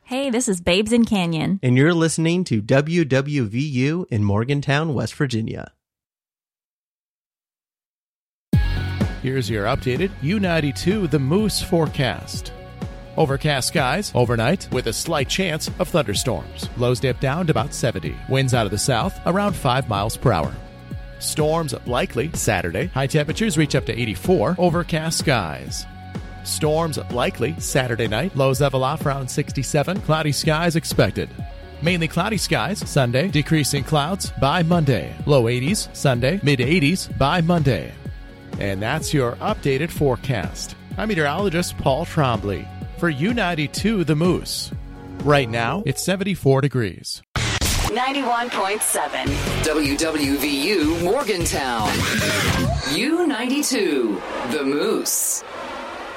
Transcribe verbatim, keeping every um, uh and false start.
Hey, this is Babes in Canyon. And you're listening to W W V U in Morgantown, West Virginia. Here's your updated U ninety-two The Moose forecast. Overcast skies overnight with a slight chance of thunderstorms. Lows dip down to about seventy. Winds out of the south around five miles per hour. Storms likely Saturday. High temperatures reach up to eighty-four. Overcast skies. Storms likely Saturday night. Lows level off around sixty-seven. Cloudy skies expected. Mainly cloudy skies Sunday. Decreasing clouds by Monday. Low eighties Sunday. Mid eighties by Monday. And that's your updated forecast. I'm meteorologist Paul Trombley for U ninety-two The Moose. Right now, it's seventy-four degrees. ninety-one point seven W W V U Morgantown. U ninety-two The Moose.